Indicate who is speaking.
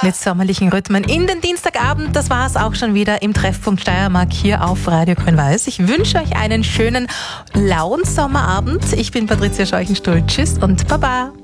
Speaker 1: mit sommerlichen Rhythmen in den Dienstagabend. Das war es auch schon wieder im Treffpunkt Steiermark hier auf Radio Grün-Weiß. Ich wünsche euch einen schönen, lauen Sommerabend. Ich bin Patricia Scheuchenstuhl. Tschüss und Baba.